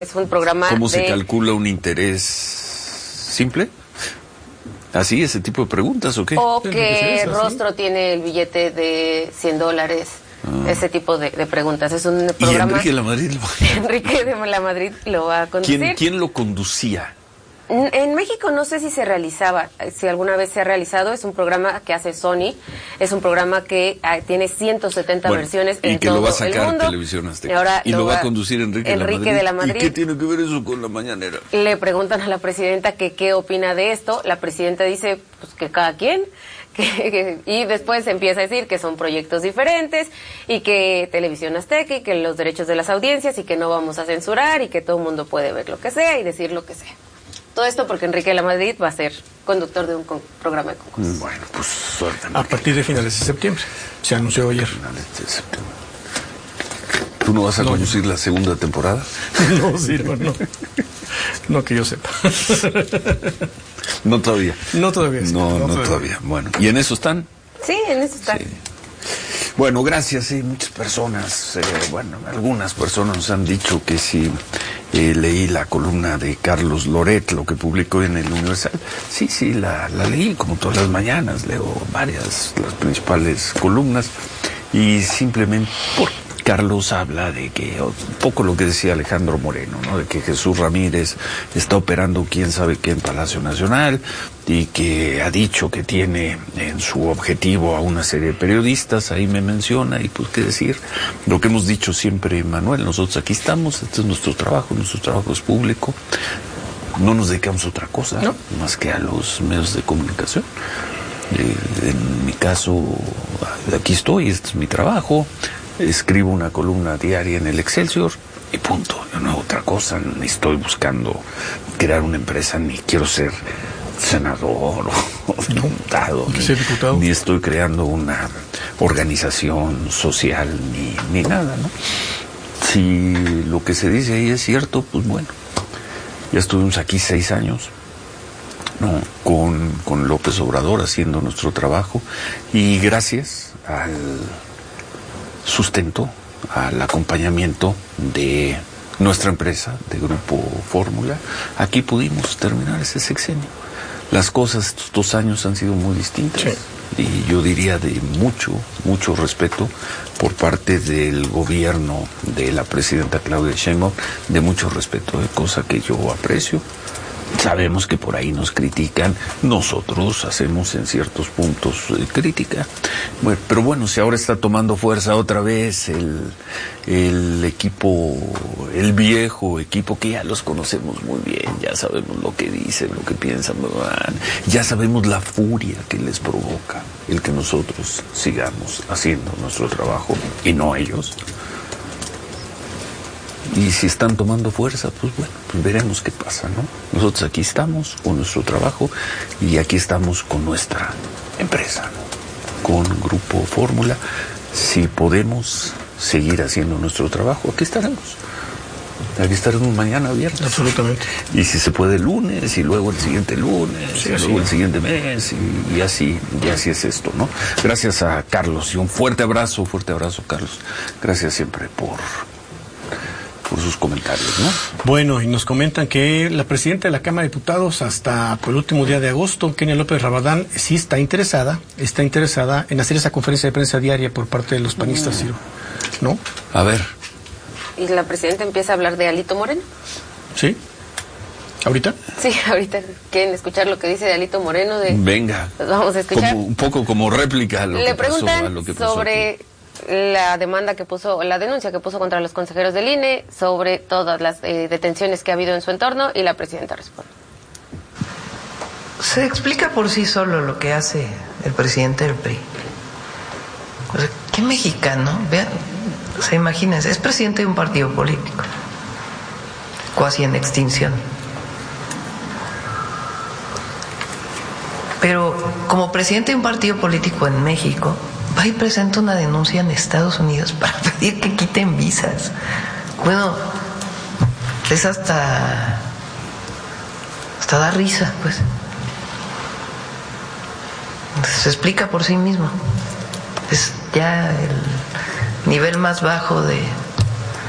Es un programa. ¿Cómo se calcula un interés simple? ¿Así, ese tipo de preguntas o qué? O qué rostro tiene el billete de $100. Ese tipo de preguntas. Es un programa. ¿Y Enrique de la Madrid Enrique de la Madrid lo va a conducir. ¿Quién lo conducía? En México no sé si se realizaba, si alguna vez se ha realizado. Es un programa que hace Sony, es un programa que tiene 170 versiones en todo el mundo. Y que lo va a sacar Televisión Azteca. Y lo va a conducir Enrique de la Madrid. ¿Y qué tiene que ver eso con la mañanera? Le preguntan a la presidenta que qué opina de esto. La presidenta dice pues que cada quien. Y después empieza a decir que son proyectos diferentes y que Televisión Azteca y que los derechos de las audiencias y que no vamos a censurar y que todo el mundo puede ver lo que sea y decir lo que sea. Todo esto porque Enrique de la Madrid va a ser conductor de un programa de concursos. Bueno, pues suerte. A partir de finales de septiembre. Se anunció ayer. Finales de septiembre. ¿Tú no vas a conducir la segunda temporada? No, Ciro, no. No que yo sepa. No todavía. No todavía. No todavía. Bueno, ¿y en eso están? Sí, en eso están. Sí. Bueno, gracias. Sí, muchas personas, algunas personas nos han dicho que si leí la columna de Carlos Loret, lo que publicó en el Universal. Sí, la leí como todas las mañanas, leo las principales columnas, y simplemente Carlos habla de que, un poco lo que decía Alejandro Moreno, ¿no? De que Jesús Ramírez está operando quién sabe qué en Palacio Nacional y que ha dicho que tiene en su objetivo a una serie de periodistas, ahí me menciona, y pues qué decir, lo que hemos dicho siempre, Manuel, nosotros aquí estamos, este es nuestro trabajo es público, no nos dedicamos a otra cosa, ¿no? Más que a los medios de comunicación. En mi caso, aquí estoy, este es mi trabajo. Escribo una columna diaria en el Excelsior y punto. Yo no hago otra cosa, ni estoy buscando crear una empresa, ni quiero ser senador o diputado, ni estoy creando una organización social, ni nada, ¿no? Si lo que se dice ahí es cierto, pues bueno, ya estuvimos aquí 6 años, ¿no? Con López Obrador haciendo nuestro trabajo, y gracias al sustento, al acompañamiento de nuestra empresa, de Grupo Fórmula, aquí pudimos terminar ese sexenio. Las cosas estos 2 años han sido muy distintas, sí. Y yo diría de mucho respeto por parte del gobierno de la presidenta Claudia Sheinbaum, de mucho respeto, cosa que yo aprecio. Sabemos que por ahí nos critican, nosotros hacemos en ciertos puntos crítica. Bueno, pero bueno, si ahora está tomando fuerza otra vez el equipo, el viejo equipo que ya los conocemos muy bien, ya sabemos lo que dicen, lo que piensan, ya sabemos la furia que les provoca el que nosotros sigamos haciendo nuestro trabajo y no ellos. Y si están tomando fuerza, pues bueno, pues veremos qué pasa, ¿no? Nosotros aquí estamos con nuestro trabajo y aquí estamos con nuestra empresa, ¿no? Con Grupo Fórmula. Si podemos seguir haciendo nuestro trabajo, aquí estaremos. Aquí estaremos mañana viernes. Absolutamente. Y si se puede el lunes, y luego el siguiente lunes, sí, y luego el siguiente mes, y así es esto, ¿no? Gracias a Carlos, y un fuerte abrazo, Carlos. Gracias siempre por sus comentarios, ¿no? Bueno, y nos comentan que la presidenta de la Cámara de Diputados hasta el último día de agosto, Kenia López Rabadán, sí está interesada en hacer esa conferencia de prensa diaria por parte de los panistas, Ciro, ¿no? A ver. ¿Y la presidenta empieza a hablar de Alito Moreno? ¿Sí? ¿Ahorita? Sí, ahorita. ¿Quieren escuchar lo que dice de Alito Moreno? Venga. Pues vamos a escuchar. Un poco como réplica a lo que pasó. Le preguntan sobre aquí la denuncia que puso contra los consejeros del INE, sobre todas las detenciones que ha habido en su entorno, y la presidenta responde. Se explica por sí solo lo que hace el presidente del PRI. O sea, ¿qué mexicano? Vean, o sea, imagínense, es presidente de un partido político, cuasi en extinción. Pero como presidente de un partido político en México, va y presenta una denuncia en Estados Unidos para pedir que quiten visas. Bueno, es hasta da risa, pues. Se explica por sí mismo. Es ya el nivel más bajo de